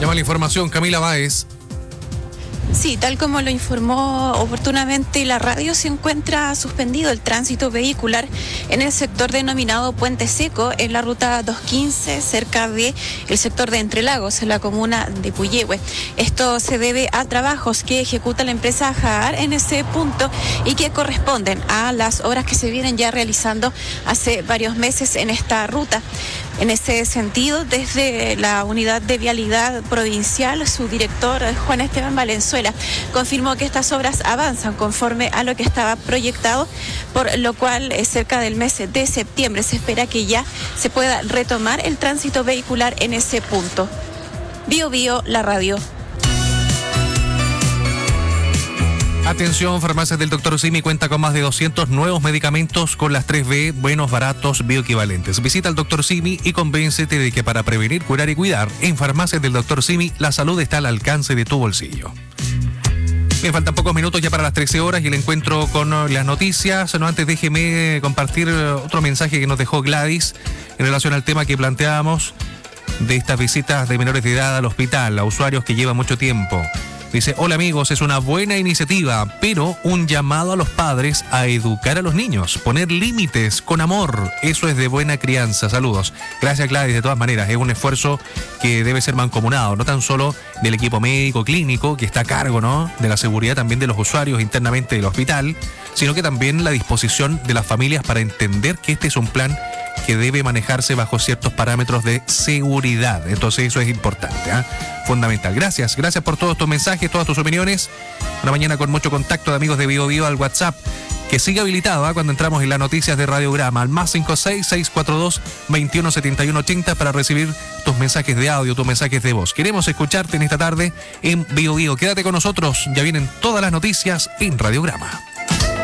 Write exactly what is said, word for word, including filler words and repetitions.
Llama la información, Camila Báez. Sí, tal como lo informó oportunamente la radio, se encuentra suspendido el tránsito vehicular en el sector denominado Puente Seco, en la ruta doscientos quince, cerca del sector de Entre Lagos, en la comuna de Puyehue. Esto se debe a trabajos que ejecuta la empresa Jaar en ese punto y que corresponden a las obras que se vienen ya realizando hace varios meses en esta ruta. En ese sentido, desde la Unidad de Vialidad Provincial, su director, Juan Esteban Valenzuela, confirmó que estas obras avanzan conforme a lo que estaba proyectado, por lo cual eh, cerca del mes de septiembre se espera que ya se pueda retomar el tránsito vehicular en ese punto. Bio Bio, la radio. Atención, Farmacias del doctor Simi cuenta con más de doscientos nuevos medicamentos con las tres B, buenos, baratos, bioequivalentes. Visita al doctor Simi y convéncete de que para prevenir, curar y cuidar, en Farmacias del doctor Simi, la salud está al alcance de tu bolsillo. Me faltan pocos minutos ya para las trece horas y el encuentro con las noticias. No, antes déjeme compartir otro mensaje que nos dejó Gladys en relación al tema que planteábamos de estas visitas de menores de edad al hospital, a usuarios que llevan mucho tiempo. Dice, hola amigos, es una buena iniciativa, pero un llamado a los padres a educar a los niños, poner límites con amor, eso es de buena crianza. Saludos. Gracias, Gladys, de todas maneras, es un esfuerzo que debe ser mancomunado, no tan solo del equipo médico, clínico, que está a cargo, ¿no?, de la seguridad también de los usuarios internamente del hospital, sino que también la disposición de las familias para entender que este es un plan que debe manejarse bajo ciertos parámetros de seguridad. Entonces eso es importante, ¿eh? Fundamental. Gracias, gracias por todos tus mensajes, todas tus opiniones. Una mañana con mucho contacto de amigos de Bio Bio al WhatsApp, que sigue habilitado, ¿eh?, cuando entramos en las noticias de Radiograma, al más cinco seis, seis cuatro dos, veintiuno setenta y uno ochenta para recibir tus mensajes de audio, tus mensajes de voz. Queremos escucharte en esta tarde en Bio Bio. Quédate con nosotros, ya vienen todas las noticias en Radiograma.